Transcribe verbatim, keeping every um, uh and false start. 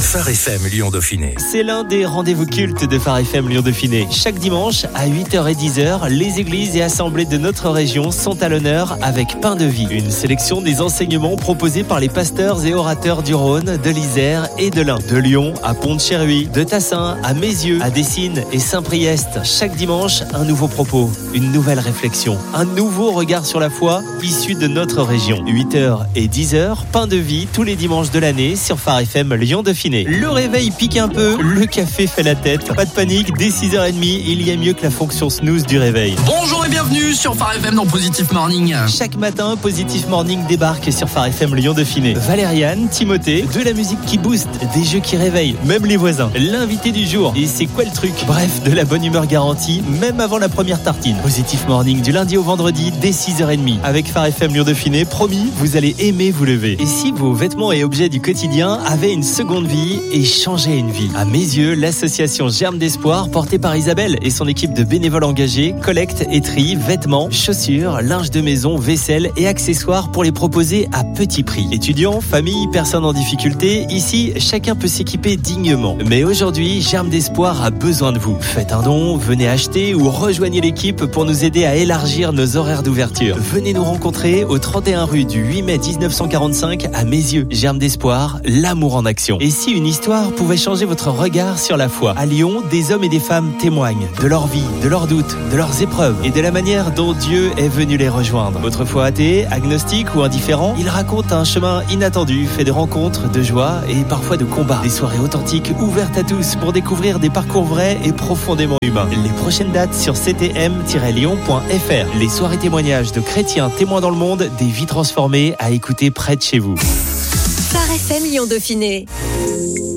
Phare F M Lyon Dauphiné. C'est l'un des rendez-vous cultes de Phare F M Lyon Dauphiné. Chaque dimanche à huit heures et dix heures, les églises et assemblées de notre région sont à l'honneur avec Pain de Vie. Une sélection des enseignements proposés par les pasteurs et orateurs du Rhône, de l'Isère et de l'Ain. De Lyon à Pont-de-Chéruy, de Tassin à Mézieux, à Dessines et Saint-Priest. Chaque dimanche, un nouveau propos, une nouvelle réflexion, un nouveau regard sur la foi issu de notre région. huit heures et dix heures, Pain de Vie tous les dimanches de l'année sur Phare F M Lyon Dauphiné. Le réveil pique un peu, le café fait la tête. Pas de panique, dès six heures trente, il y a mieux que la fonction snooze du réveil. Bonjour et bienvenue sur Phare F M dans Positive Morning. Chaque matin, Positive Morning débarque sur Phare F M Lyon Dauphiné. Valériane, Timothée, de la musique qui booste, des jeux qui réveillent, même les voisins. L'invité du jour, et c'est quoi le truc? Bref, de la bonne humeur garantie, même avant la première tartine. Positive Morning du lundi au vendredi dès six heures trente. Avec Phare F M Lyon Dauphiné, promis, vous allez aimer vous lever. Et si vos vêtements et objets du quotidien avaient une seconde vie et changeaient une vie? À mes yeux, l'association Germe d'Espoir, portée par Isabelle et son équipe de bénévoles engagés, collecte et trie vêtements, chaussures, linge de maison, vaisselle et accessoires pour les proposer à petit prix. Étudiants, familles, personnes en difficulté, ici, chacun peut s'équiper dignement. Mais aujourd'hui, Germe d'Espoir a besoin de vous. Faites un don, venez acheter ou rejoignez l'équipe pour nous aider à élargir nos horaires d'ouverture. Venez nous rencontrer au trente et un rue du huit mai dix-neuf cent quarante-cinq à Mézieux. Germe d'Espoir, l'amour en action. Et si une histoire pouvait changer votre regard sur la foi? À Lyon, des hommes et des femmes témoignent de leur vie, de leurs doutes, de leurs épreuves et de la manière dont Dieu est venu les rejoindre. Autrefois athée, agnostique ou indifférent, ils racontent un chemin inattendu, fait de rencontres, de joie et parfois de combats. Des soirées authentiques ouvertes à tous pour découvrir des parcours vrais et profondément humains. Les prochaines dates sur c t m tiret lyon point f r. Les soirées témoignages de chrétiens témoins dans le monde, des vies transformées à écouter près de chez vous. Phare F M Lyon Dauphiné.